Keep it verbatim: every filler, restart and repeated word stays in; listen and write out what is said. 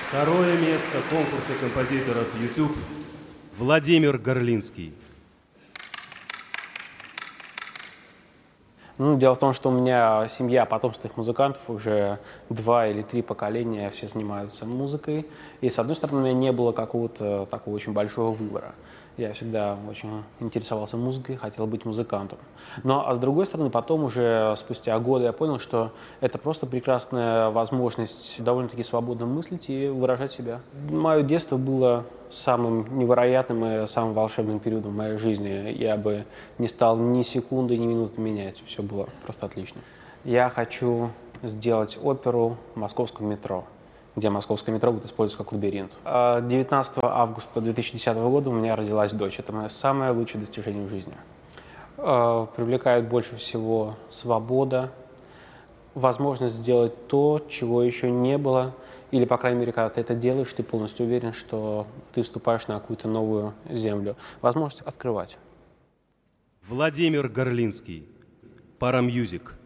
Второе место конкурса композиторов YouTube Владимир Горлинский. Ну, дело в том, что у меня семья потомственных музыкантов, уже два или три поколения все занимаются музыкой. И, с одной стороны, у меня не было какого-то такого очень большого выбора. Я всегда очень интересовался музыкой, хотел быть музыкантом. Но, а с другой стороны, потом уже спустя годы я понял, что это просто прекрасная возможность довольно-таки свободно мыслить и выражать себя. Мое детство было самым невероятным и самым волшебным периодом в моей жизни. Я бы не стал ни секунды, ни минуты менять. Все было просто отлично. Я хочу сделать оперу в московском метро, где московское метро будет использоваться как лабиринт. девятнадцатого августа две тысячи десятого года у меня родилась дочь. Это мое самое лучшее достижение в жизни. Привлекает больше всего свобода, возможность сделать то, чего еще не было, или, по крайней мере, когда ты это делаешь, ты полностью уверен, что ты вступаешь на какую-то новую землю. Возможность открывать. Владимир Горлинский. Парамьюзик.